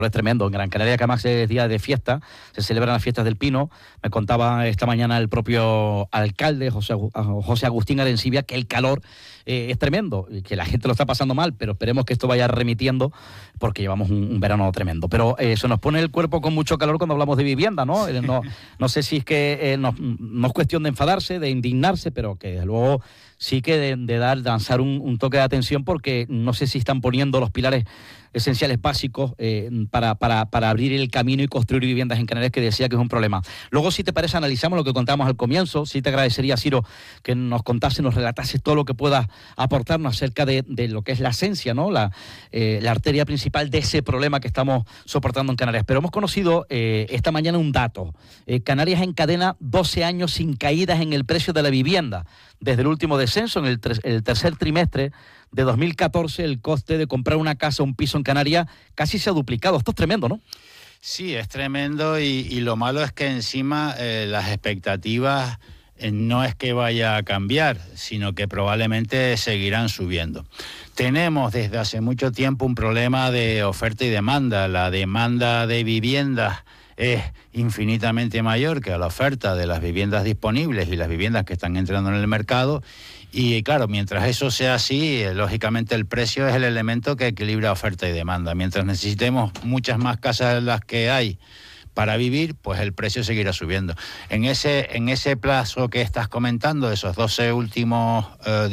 Es tremendo. En Gran Canaria, que además es día de fiesta, se celebran las fiestas del Pino. Me contaba esta mañana el propio alcalde, José Agustín Arencibia, que el calor es tremendo, y que la gente lo está pasando mal, pero esperemos que esto vaya remitiendo, porque llevamos un verano tremendo. Pero se nos pone el cuerpo con mucho calor cuando hablamos de vivienda, ¿no? No sé si es que no es cuestión de enfadarse, de indignarse, pero que desde luego sí que de lanzar un toque de atención, porque no sé si están poniendo los pilares esenciales básicos para abrir el camino y construir viviendas en Canarias, que decía que es un problema. Luego, si te parece, analizamos lo que contamos al comienzo. Sí te agradecería, Ciro, que nos contase, nos relatase todo lo que puedas aportarnos acerca de lo que es la esencia, ¿no? La arteria principal de ese problema que estamos soportando en Canarias. Pero hemos conocido esta mañana un dato. Canarias encadena 12 años sin caídas en el precio de la vivienda. Desde el último descenso, en el tercer trimestre de 2014, el coste de comprar una casa o un piso en Canarias casi se ha duplicado. Esto es tremendo, ¿no? Sí, es tremendo, y lo malo es que encima las expectativas no es que vaya a cambiar, sino que probablemente seguirán subiendo. Tenemos desde hace mucho tiempo un problema de oferta y demanda. La demanda de viviendas es infinitamente mayor que la oferta de las viviendas disponibles y las viviendas que están entrando en el mercado. Y claro, mientras eso sea así, lógicamente el precio es el elemento que equilibra oferta y demanda. Mientras necesitemos muchas más casas de las que hay para vivir, pues el precio seguirá subiendo. En ese plazo que estás comentando, desde los 12 últimos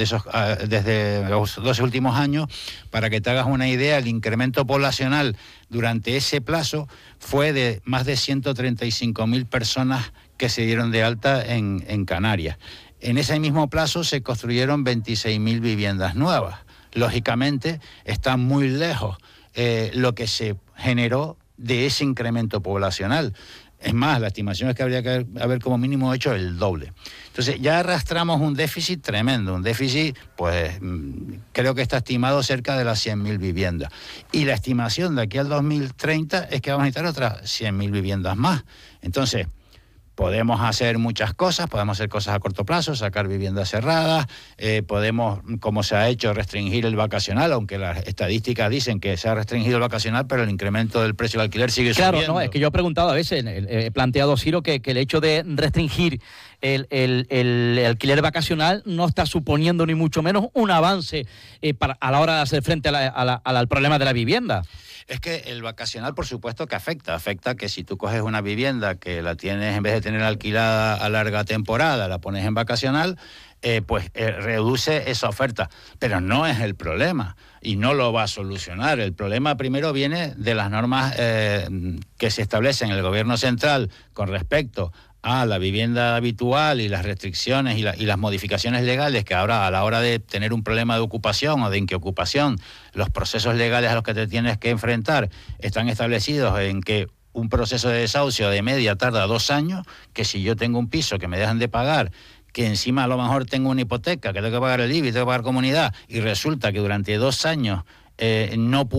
años, para que te hagas una idea, el incremento poblacional durante ese plazo fue de más de 135.000 personas que se dieron de alta en Canarias. En ese mismo plazo se construyeron 26.000 viviendas nuevas. Lógicamente está muy lejos lo que se generó de ese incremento poblacional. Es más, la estimación es que habría que haber como mínimo hecho el doble. Entonces ya arrastramos un déficit tremendo, un déficit, pues creo que está estimado cerca de las 100.000 viviendas. Y la estimación de aquí al 2030 es que vamos a necesitar otras 100.000 viviendas más. Entonces, podemos hacer muchas cosas, podemos hacer cosas a corto plazo, sacar viviendas cerradas, podemos, como se ha hecho, restringir el vacacional, aunque las estadísticas dicen que se ha restringido el vacacional, pero el incremento del precio del alquiler sigue subiendo. Claro, no, es que yo he preguntado a veces, he planteado, Ciro, que el hecho de restringir el alquiler vacacional no está suponiendo ni mucho menos un avance a la hora de hacer frente al problema de la vivienda. Es que el vacacional, por supuesto que afecta que si tú coges una vivienda que la tienes, en vez de tener alquilada a larga temporada, la pones en vacacional, reduce esa oferta. Pero no es el problema y no lo va a solucionar. El problema primero viene de las normas que se establecen en el gobierno central con respecto a la vivienda habitual y las restricciones y las modificaciones legales, que ahora a la hora de tener un problema de ocupación o de inquiocupación, los procesos legales a los que te tienes que enfrentar están establecidos en que un proceso de desahucio de media tarda 2 años, que si yo tengo un piso que me dejan de pagar, que encima a lo mejor tengo una hipoteca, que tengo que pagar el IBI, tengo que pagar comunidad, y resulta que durante 2 años no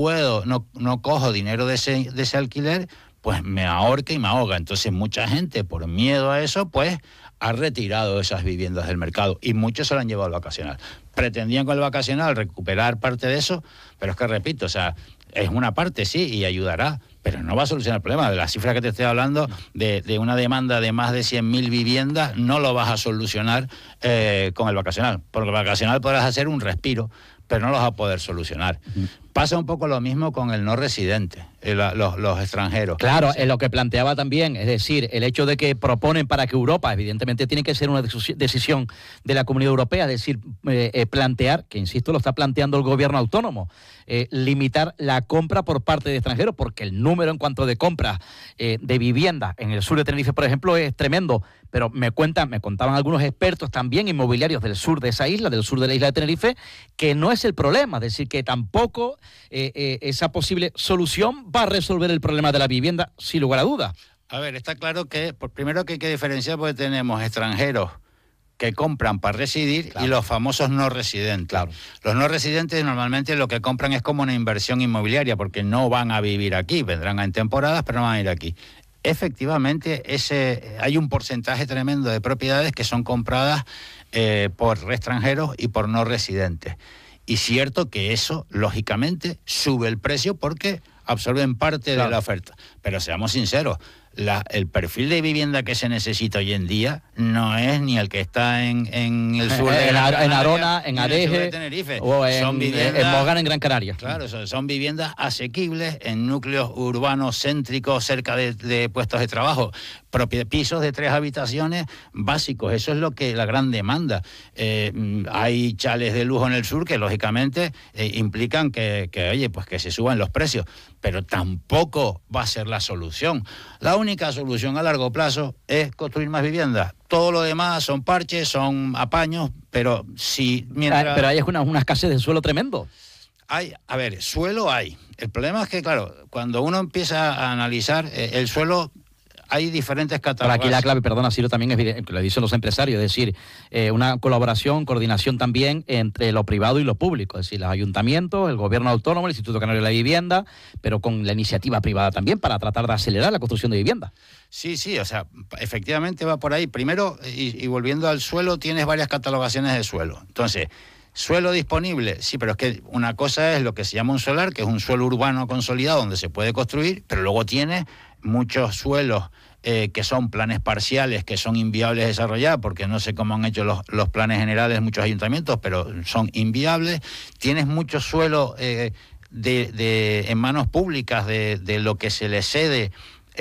cojo dinero de ese alquiler, pues me ahorca y me ahoga. Entonces mucha gente, por miedo a eso, pues ha retirado esas viviendas del mercado, y muchos se lo han llevado al vacacional. Pretendían con el vacacional recuperar parte de eso, pero es que repito, o sea, es una parte, sí, y ayudará, pero no va a solucionar el problema. De la cifra que te estoy hablando, de una demanda de más de 100.000 viviendas, no lo vas a solucionar con el vacacional, porque el vacacional podrás hacer un respiro, pero no lo vas a poder solucionar. Pasa un poco lo mismo con el no residente, los extranjeros. Claro, es lo que planteaba también, es decir, el hecho de que proponen para que Europa, evidentemente tiene que ser una decisión de la Comunidad Europea, es decir, plantear, que insisto, lo está planteando el gobierno autónomo, limitar la compra por parte de extranjeros, porque el número en cuanto de compras de viviendas en el sur de Tenerife, por ejemplo, es tremendo, pero me contaban algunos expertos también inmobiliarios del sur de esa isla, del sur de la isla de Tenerife, que no es el problema, es decir, que tampoco esa posible solución va a resolver el problema de la vivienda, sin lugar a dudas. A ver, está claro que, primero que hay que diferenciar, porque tenemos extranjeros que compran para residir, claro, y los famosos no residentes. Claro. Los no residentes normalmente lo que compran es como una inversión inmobiliaria, porque no van a vivir aquí, vendrán en temporadas, pero no van a ir aquí. Efectivamente, hay un porcentaje tremendo de propiedades que son compradas por extranjeros y por no residentes. Y cierto que eso, lógicamente, sube el precio porque absorben parte de la oferta. Pero seamos sinceros, el perfil de vivienda que se necesita hoy en día no es ni el que está en el sur de Gran Canaria, en Arona, en Adeje, de Tenerife, o en Mogán, en Gran Canaria. Claro, son viviendas asequibles en núcleos urbanos céntricos, cerca de puestos de trabajo, pisos de 3 habitaciones básicos. Eso es lo que la gran demanda. Hay chales de lujo en el sur que lógicamente implican que se suban los precios, pero tampoco va a ser la solución. La única solución a largo plazo es construir más viviendas. Todo lo demás son parches, son apaños, pero Pero hay una escasez de suelo tremendo. Suelo hay. El problema es que, claro, cuando uno empieza a analizar el suelo, hay diferentes catálogos. Pero aquí la clave, perdona, Ciro, también es, lo dicen los empresarios, es decir, una colaboración, coordinación también entre lo privado y lo público, es decir, los ayuntamientos, el gobierno autónomo, el Instituto Canario de la Vivienda, pero con la iniciativa privada también para tratar de acelerar la construcción de vivienda. Sí, o sea, efectivamente va por ahí. Primero, y volviendo al suelo, tienes varias catalogaciones de suelo. Entonces, suelo disponible, sí, pero es que una cosa es lo que se llama un solar, que es un suelo urbano consolidado donde se puede construir, pero luego tiene muchos suelos que son planes parciales, que son inviables de desarrollar, porque no sé cómo han hecho los planes generales de muchos ayuntamientos, pero son inviables. Tienes mucho suelo en manos públicas de lo que se le cede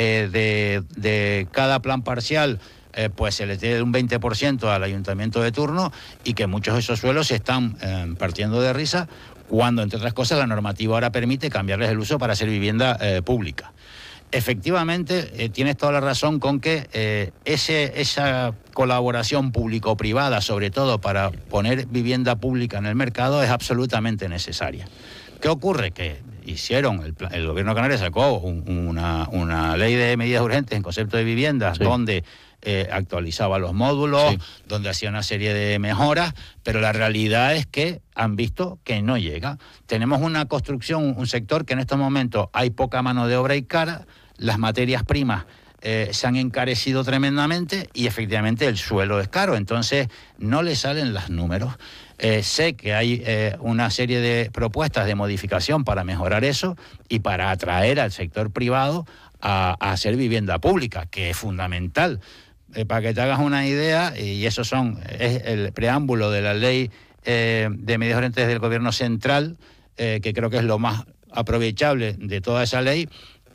de cada plan parcial, pues se le cede un 20% al ayuntamiento de turno, y que muchos de esos suelos se están partiendo de risa cuando, entre otras cosas, la normativa ahora permite cambiarles el uso para hacer vivienda pública. Efectivamente, tienes toda la razón con que esa colaboración público-privada, sobre todo para poner vivienda pública en el mercado, es absolutamente necesaria. ¿Qué ocurre? Que el gobierno canario sacó una ley de medidas urgentes en concepto de viviendas, donde actualizaba los módulos, donde hacía una serie de mejoras, pero la realidad es que han visto que no llega. Tenemos una construcción, un sector que en estos momentos hay poca mano de obra y cara, las materias primas se han encarecido tremendamente y efectivamente el suelo es caro, entonces no le salen los números. Sé que hay una serie de propuestas de modificación para mejorar eso y para atraer al sector privado a hacer vivienda pública, que es fundamental. Para que te hagas una idea, y eso es el preámbulo de la ley de medidas urgentes del gobierno central, que creo que es lo más aprovechable de toda esa ley,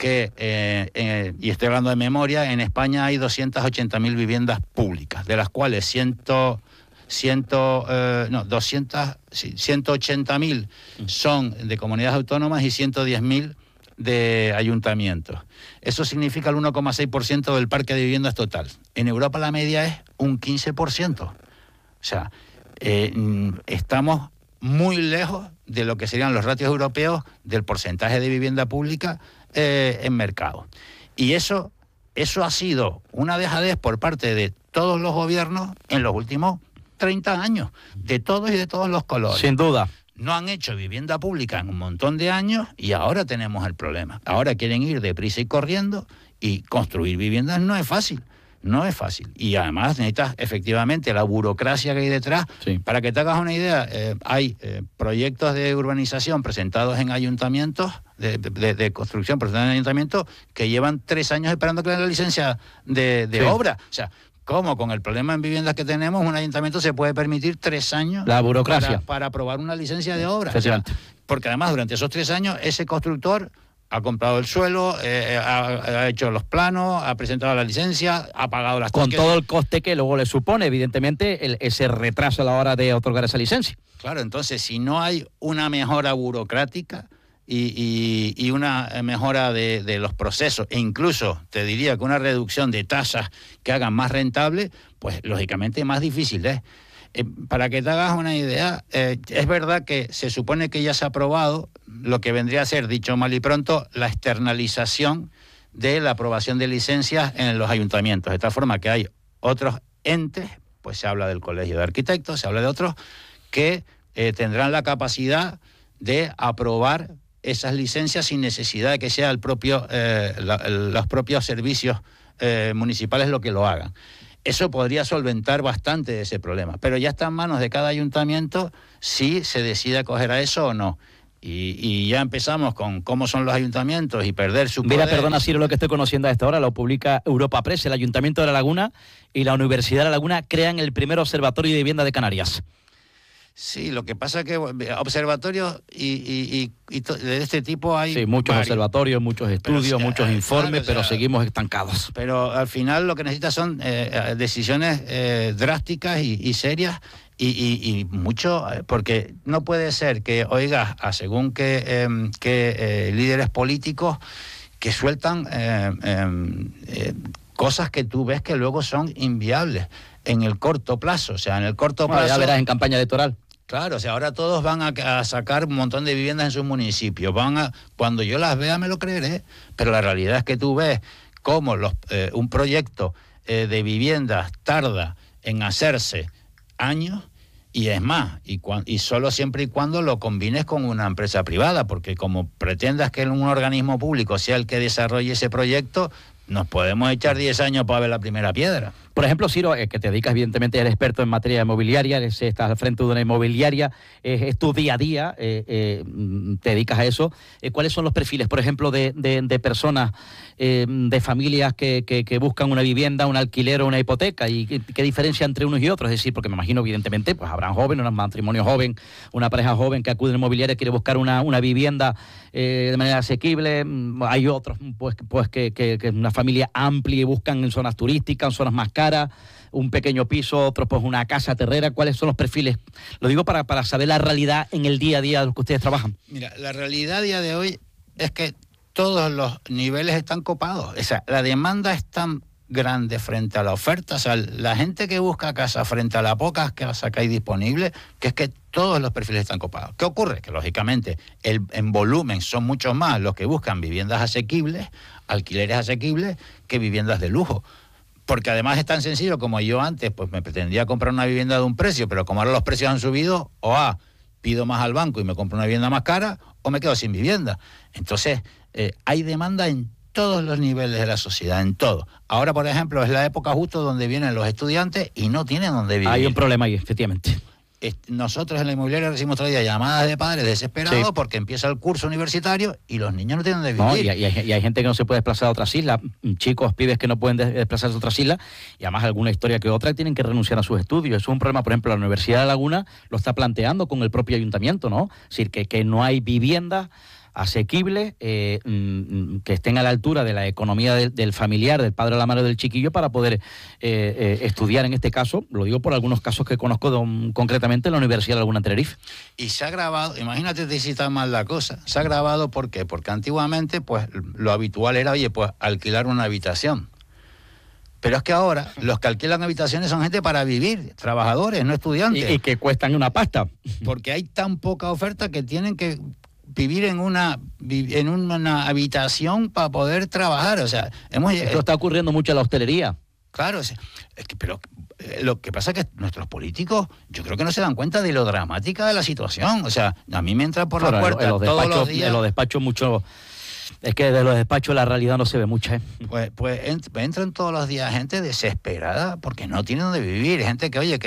y estoy hablando de memoria, en España hay 280.000 viviendas públicas, de las cuales 180.000 son de comunidades autónomas y 110.000 de ayuntamientos. Eso significa el 1,6% del parque de viviendas total. En Europa la media es un 15%. O sea, estamos muy lejos de lo que serían los ratios europeos del porcentaje de vivienda pública en mercado. Y eso ha sido una dejadez por parte de todos los gobiernos en los últimos 30 años, de todos y de todos los colores. Sin duda. No han hecho vivienda pública en un montón de años y ahora tenemos el problema. Ahora quieren ir deprisa y corriendo, y construir viviendas no es fácil. No es fácil. Y además necesitas efectivamente la burocracia que hay detrás. Sí. Para que te hagas una idea, hay proyectos de urbanización presentados en ayuntamientos, de construcción presentados en ayuntamientos, que llevan 3 años esperando que le den la licencia de obra. O sea, ¿cómo? Con el problema en viviendas que tenemos, un ayuntamiento se puede permitir 3 años la burocracia para aprobar una licencia de obra. O sea, porque además durante esos 3 años ese constructor ha comprado el suelo, ha hecho los planos, ha presentado la licencia, ha pagado las cosas. Con todo el coste que luego le supone, evidentemente, ese retraso a la hora de otorgar esa licencia. Claro, entonces, si no hay una mejora burocrática y una mejora de los procesos, e incluso, te diría que una reducción de tasas que hagan más rentable, pues lógicamente más difícil es. Para que te hagas una idea, es verdad que se supone que ya se ha aprobado lo que vendría a ser, dicho mal y pronto, la externalización de la aprobación de licencias en los ayuntamientos, de tal forma que hay otros entes, pues se habla del Colegio de Arquitectos, se habla de otros, que tendrán la capacidad de aprobar esas licencias sin necesidad de que sea los propios servicios municipales lo que lo hagan. Eso podría solventar bastante de ese problema, pero ya está en manos de cada ayuntamiento si se decide acoger a eso o no. y ya empezamos con cómo son los ayuntamientos y perder su poder. Mira, perdona, Ciro, lo que estoy conociendo a esta hora, lo publica Europa Press. El Ayuntamiento de La Laguna y la Universidad de La Laguna crean el primer observatorio de vivienda de Canarias. Sí, lo que pasa es que observatorios de este tipo hay. Sí, muchos observatorios, muchos estudios, muchos informes, pero seguimos estancados. Pero al final lo que necesitas son decisiones drásticas y serias y mucho, porque no puede ser que oigas a según que líderes políticos que sueltan cosas que tú ves que luego son inviables en el corto plazo. O sea, en el corto plazo... Ya verás en campaña electoral. Claro, o sea, ahora todos van a sacar un montón de viviendas en sus municipios. Cuando yo las vea me lo creeré, pero la realidad es que tú ves cómo un proyecto de viviendas tarda en hacerse años, y es más, y solo siempre y cuando lo combines con una empresa privada, porque como pretendas que un organismo público sea el que desarrolle ese proyecto, nos podemos echar 10 años para ver la primera piedra. Por ejemplo, Ciro, que te dedicas, evidentemente, eres experto en materia inmobiliaria, estás al frente de una inmobiliaria, es tu día a día, te dedicas a eso. ¿Cuáles son los perfiles, por ejemplo, de personas, de familias que buscan una vivienda, un alquiler o una hipoteca? ¿Y qué diferencia entre unos y otros? Es decir, porque me imagino, evidentemente, pues habrán jóvenes, un matrimonio joven, una pareja joven que acude a la inmobiliaria, quiere buscar una vivienda de manera asequible. Hay otros, pues que una familia amplia y buscan en zonas turísticas, en zonas más caras, un pequeño piso, otro pues una casa terrera. ¿Cuáles son los perfiles? Lo digo para saber la realidad en el día a día de los que ustedes trabajan. Mira, la realidad a día de hoy es que todos los niveles están copados. O sea, la demanda es tan grande frente a la oferta. O sea, la gente que busca casa frente a las pocas casas que hay disponibles, que es que todos los perfiles están copados. ¿Qué ocurre? Que lógicamente en volumen son muchos más los que buscan viviendas asequibles, alquileres asequibles, que viviendas de lujo. Porque además es tan sencillo como yo antes, pues me pretendía comprar una vivienda de un precio, pero como ahora los precios han subido, pido más al banco y me compro una vivienda más cara, o me quedo sin vivienda. Entonces, hay demanda en todos los niveles de la sociedad, en todo. Ahora, por ejemplo, es la época justo donde vienen los estudiantes y no tienen dónde vivir. Hay un problema ahí, efectivamente. Nosotros en la inmobiliaria recibimos todavía llamadas de padres desesperados porque empieza el curso universitario y los niños no tienen dónde vivir. No, y hay gente que no se puede desplazar a otras islas, chicos, pibes que no pueden desplazarse a otras islas, y además alguna historia que otra tienen que renunciar a sus estudios. Eso es un problema, por ejemplo, la Universidad de La Laguna lo está planteando con el propio ayuntamiento, ¿no? Es decir, que no hay viviendas asequibles que estén a la altura de la economía del familiar, del padre o la madre del chiquillo, para poder estudiar. En este caso, lo digo por algunos casos que conozco concretamente en la Universidad de Laguna Tenerife. Y se ha grabado, imagínate si está mal la cosa, se ha grabado, ¿por qué? Porque antiguamente pues lo habitual era, pues alquilar una habitación. Pero es que ahora los que alquilan habitaciones son gente para vivir, trabajadores, no estudiantes. Y que cuestan una pasta. Porque hay tan poca oferta que tienen que vivir en una habitación para poder trabajar. O sea, esto está ocurriendo mucho en la hostelería. Claro, pero lo que pasa es que nuestros políticos, yo creo que no se dan cuenta de lo dramática de la situación. O sea, a mí me entran por la puerta todos los días. En los despachos mucho. Es que de los despachos la realidad no se ve mucha. Pues entran todos los días gente desesperada porque no tiene dónde vivir. Gente que, oye,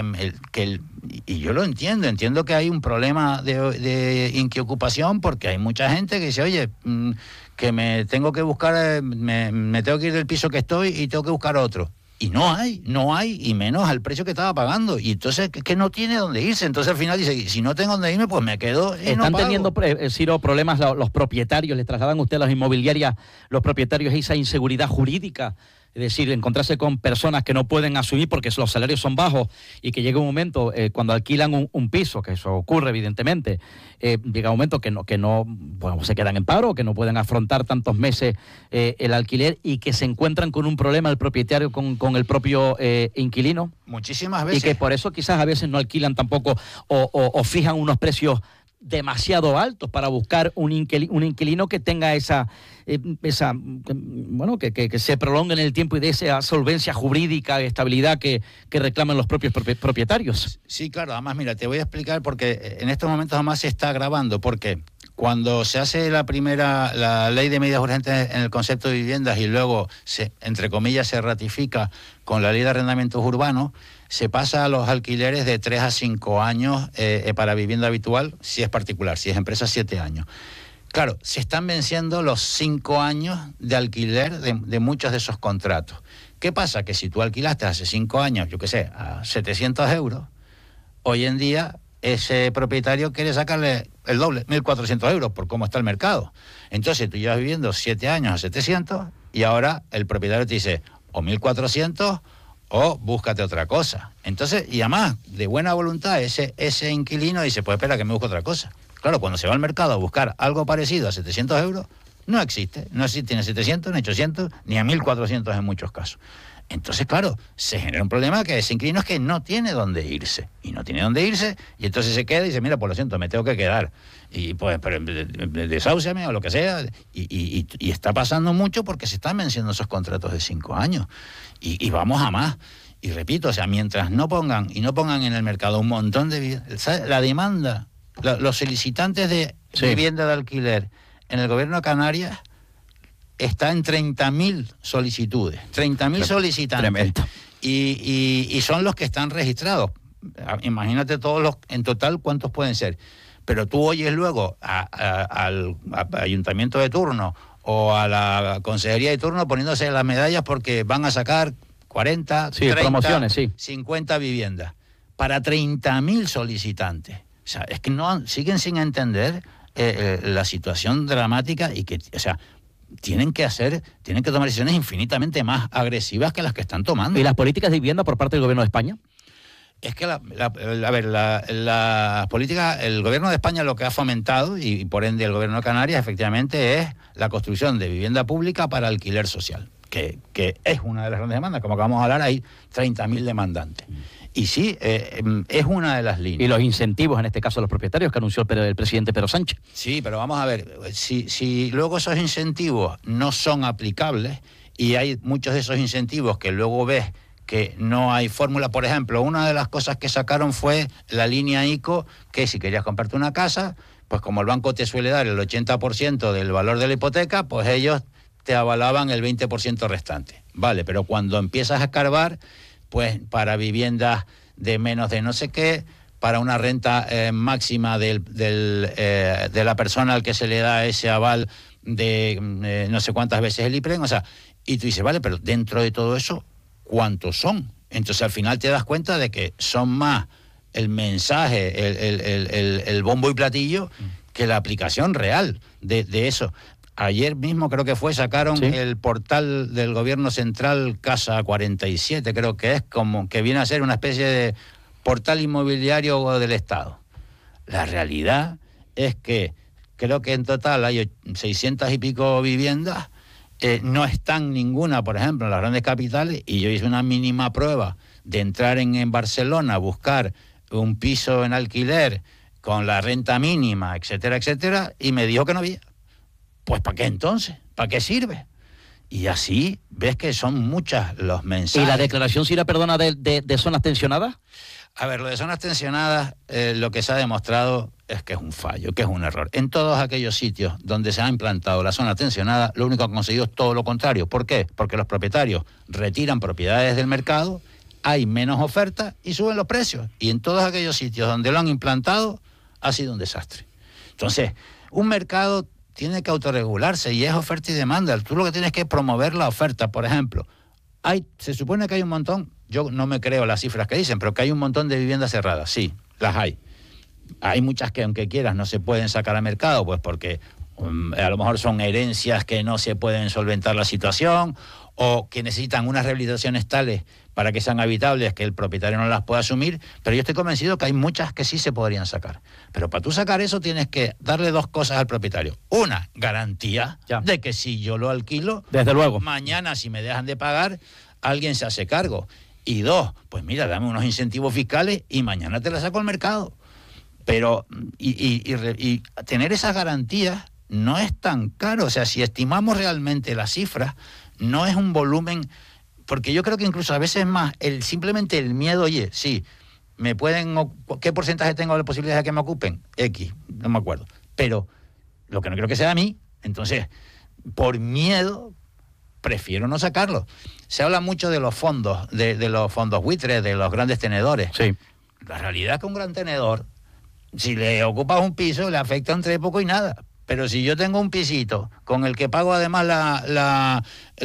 y yo lo entiendo que hay un problema de inquiocupación, porque hay mucha gente que dice, oye, que me tengo que buscar, me tengo que ir del piso que estoy y tengo que buscar otro. Y no hay, y menos al precio que estaba pagando. Y entonces, que no tiene dónde irse. Entonces al final dice, si no tengo dónde irme, pues me quedo y ¿Están no teniendo, Ciro, problemas los propietarios? ¿Les trasladan usted a las inmobiliarias, los propietarios, esa inseguridad jurídica? Es decir, encontrarse con personas que no pueden asumir porque los salarios son bajos, y que llega un momento, cuando alquilan un piso, que eso ocurre evidentemente, llega un momento que no bueno, se quedan en paro, que no pueden afrontar tantos meses el alquiler, y que se encuentran con un problema el propietario con el propio inquilino. Muchísimas veces. Y que por eso quizás a veces no alquilan tampoco o fijan unos precios demasiado altos para buscar un inquilino que tenga bueno, que se prolongue en el tiempo y de esa solvencia jurídica, estabilidad que reclaman los propios propietarios. Sí, claro. Además, mira, te voy a explicar porque en estos momentos además se está grabando, porque Cuando se hace la ley de medidas urgentes en el concepto de viviendas y luego, entre comillas, se ratifica con la ley de arrendamientos urbanos, se pasa a los alquileres de 3 a 5 años para vivienda habitual, si es particular, si es empresa, 7 años. Claro, se están venciendo los 5 años de alquiler de muchos de esos contratos. ¿Qué pasa? Que si tú alquilaste hace 5 años, yo qué sé, a 700 euros, hoy en día ese propietario quiere sacarle el doble, 1.400 euros, por cómo está el mercado. Entonces tú llevas viviendo 7 años a 700 y ahora el propietario te dice o 1.400 o búscate otra cosa. Entonces, y además, de buena voluntad, ese inquilino dice, pues espera que me busque otra cosa. Claro, cuando se va al mercado a buscar algo parecido a 700 euros, no existe ni a 700, ni a 800, ni a 1.400 en muchos casos. Entonces, claro, se genera un problema que ese inquilino es que no tiene dónde irse. Y no tiene dónde irse, y entonces se queda y dice, mira, por lo siento, me tengo que quedar. Y pues, pero desáuseme o lo que sea. Y está pasando mucho porque se están venciendo esos contratos de 5 años. Y vamos a más. Y repito, o sea, mientras no pongan en el mercado un montón de viviendas, la demanda, los solicitantes de vivienda de alquiler en el gobierno de Canarias está en 30.000 solicitudes, 30.000 solicitantes. Tremendo. Y son los que están registrados. Imagínate en total cuántos pueden ser. Pero tú oyes luego al ayuntamiento de turno o a la consejería de turno poniéndose las medallas porque van a sacar 40, 30, promociones, 50 viviendas para 30.000 solicitantes. O sea, es que siguen sin entender la situación dramática y que, o sea, tienen que tomar decisiones infinitamente más agresivas que las que están tomando. ¿Y las políticas de vivienda por parte del gobierno de España? Es que, la política, el gobierno de España lo que ha fomentado, y por ende el gobierno de Canarias, efectivamente, es la construcción de vivienda pública para alquiler social, que es una de las grandes demandas. Como acabamos de hablar, hay 30.000 demandantes. Y sí, es una de las líneas. Y los incentivos, en este caso, a los propietarios, que anunció el presidente Pedro Sánchez. Sí, pero vamos a ver, si luego esos incentivos no son aplicables, y hay muchos de esos incentivos que luego ves que no hay fórmula. Por ejemplo, una de las cosas que sacaron fue la línea ICO, que si querías comprarte una casa, pues como el banco te suele dar el 80% del valor de la hipoteca, pues ellos te avalaban el 20% restante. Vale, pero cuando empiezas a escarbar, pues para viviendas de menos de no sé qué, para una renta máxima de la persona al que se le da ese aval de no sé cuántas veces el IPREN, o sea, y tú dices, vale, pero dentro de todo eso, ¿cuántos son? Entonces al final te das cuenta de que son más el mensaje, el bombo y platillo, que la aplicación real de eso. Ayer mismo creo que sacaron el portal del gobierno central Casa 47, creo que es como que viene a ser una especie de portal inmobiliario del Estado. La realidad es que creo que en total hay 600 y pico viviendas, no están ninguna, por ejemplo, en las grandes capitales, y yo hice una mínima prueba de entrar en Barcelona a buscar un piso en alquiler con la renta mínima, etcétera, etcétera, y me dijo que no había. Pues ¿para qué entonces? ¿Para qué sirve? Y así ves que son muchas los mensajes. ¿Y la declaración, si la perdona, de zonas tensionadas? A ver, lo de zonas tensionadas, lo que se ha demostrado es que es un fallo, que es un error. En todos aquellos sitios donde se ha implantado la zona tensionada, lo único que han conseguido es todo lo contrario. ¿Por qué? Porque los propietarios retiran propiedades del mercado, hay menos oferta y suben los precios. Y en todos aquellos sitios donde lo han implantado, ha sido un desastre. Entonces, un mercado tiene que autorregularse y es oferta y demanda. Tú lo que tienes que promover la oferta. Por ejemplo, se supone que hay un montón, yo no me creo las cifras que dicen, pero que hay un montón de viviendas cerradas. Sí, las hay. Hay muchas que aunque quieras no se pueden sacar al mercado, pues porque a lo mejor son herencias que no se pueden solventar la situación, o que necesitan unas rehabilitaciones tales para que sean habitables que el propietario no las pueda asumir, pero yo estoy convencido que hay muchas que sí se podrían sacar. Pero para tú sacar eso tienes que darle dos cosas al propietario. Una, garantía de que si yo lo alquilo, desde luego, mañana si me dejan de pagar, alguien se hace cargo. Y dos, pues mira, dame unos incentivos fiscales y mañana te la saco al mercado. Pero, y tener esas garantías no es tan caro. O sea, si estimamos realmente las cifras, no es un volumen, porque yo creo que incluso a veces más simplemente el miedo, oye, sí, ¿qué porcentaje tengo de posibilidades de que me ocupen? X, no me acuerdo. Pero lo que no quiero que sea a mí. Entonces, por miedo, prefiero no sacarlo. Se habla mucho de los fondos, de los fondos buitres, de los grandes tenedores. Sí. La realidad es que un gran tenedor, si le ocupas un piso, le afecta entre poco y nada. Pero si yo tengo un pisito con el que pago además